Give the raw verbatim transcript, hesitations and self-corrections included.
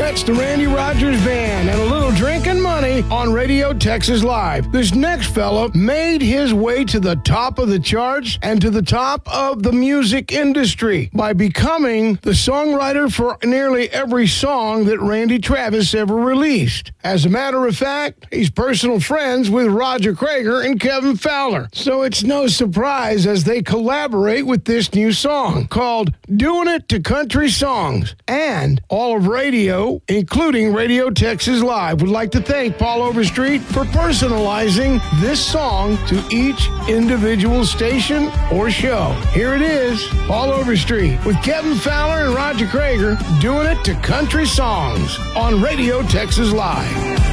That's the Randy Rogers Band and a little drinking money on Radio Texas Live. This next fella made his way to the top of the charts and to the top of the music industry by becoming the songwriter for nearly every song that Randy Travis ever released. As a matter of fact, he's personal friends with Roger Creager and Kevin Fowler. So it's no surprise as they collaborate with this new song called Doing It to Country Songs. And all of radio, including Radio Texas Live, would like to thank Paul Overstreet for personalizing this song to each individual station or show. Here it is, Paul Overstreet with Kevin Fowler and Roger Creager, Doing It to Country Songs on Radio Texas Live.